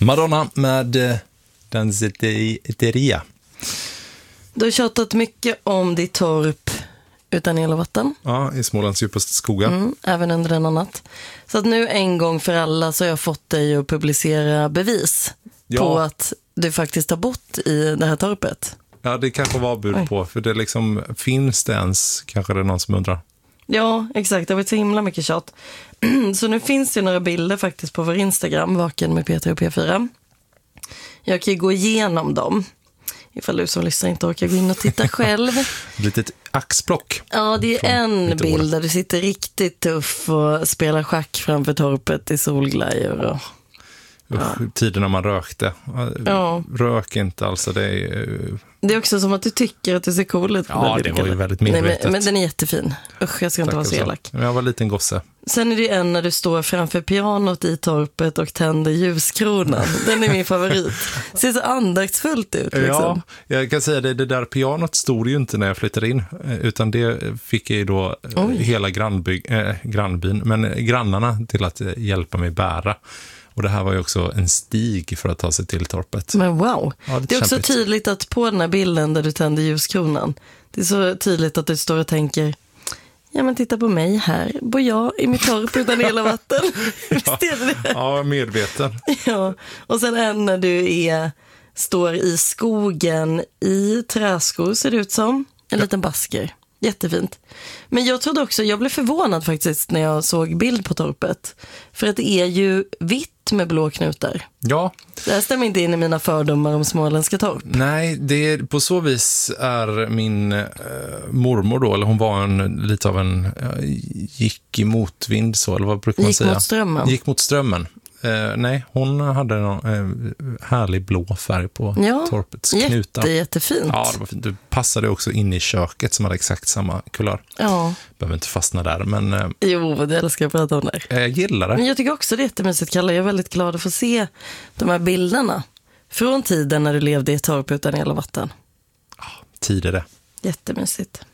Madonna med Danceteria. Du har tjatat mycket om ditt torp utan el och vatten. Ja, i Smålands djupaste skogar. Även under denna natt. Så att nu en gång för alla så har jag fått dig att publicera bevis på att du faktiskt har bott i det här torpet. Ja, det kanske var bud på, för det liksom, finns det ens, kanske det är någon som undrar. Ja, exakt. Det har varit så himla mycket tjat. Så nu finns det några bilder faktiskt på vår Instagram, Vaken med Peter och P4. Jag kan ju gå igenom dem. Ifall du som lyssnar inte orkar gå in och titta själv. Ett litet axplock. Ja, det är en bild där du sitter riktigt tuff och spelar schack framför torpet i solglajjor. Och... Tiderna man rökte. Rök inte alltså. Det är också som att du tycker att du ser cool ut. Ja, det var ju väldigt medvetet. Nej, men den är jättefin. Usch, jag ska inte vara så elak. Jag var en liten gosse. Sen är det en när du står framför pianot i torpet och tänder ljuskronan. Den är min favorit. Ser så andaktsfullt ut. Liksom. Ja, jag kan säga det där pianot stod ju inte när jag flyttade in. Utan det fick jag ju då hela grannbyn, men grannarna till att hjälpa mig bära. Och det här var ju också en stig för att ta sig till torpet. Men wow. Ja, det är också kämpigt. tydligt att på den här bilden där du tänder ljuskronan, det är så tydligt att du står och tänker, ja men titta på mig här, bor jag i mitt torp utan el och vatten. Visst är det? Ja, medveten. Ja, och sen en när du står i skogen i träskor, ser det ut som. En liten basker. Jättefint. Men jag trodde också, jag blev förvånad faktiskt när jag såg bild på torpet. För att det är ju vitt med blå knutar. Ja. Det här stämmer inte in i mina fördomar om småländska torp. Nej, det är, på så vis är min mormor då, eller hon var lite av en, gick i motvind så, eller vad brukar man säga? Gick mot strömmen. Gick mot strömmen. Nej, hon hade en härlig blå färg på torpets knutar. Jättefint. Ja, det var fint. Du passade också in i köket som hade exakt samma kulör. Ja. Behöver inte fastna där, men... Jo, det älskar jag att prata om där. Jag gillar det. Men jag tycker också det är jättemysigt, Kalle. Jag är väldigt glad att få se de här bilderna. Från tiden när du levde i ett torp utan el och vatten. Ja, tid är det. Jättemysigt.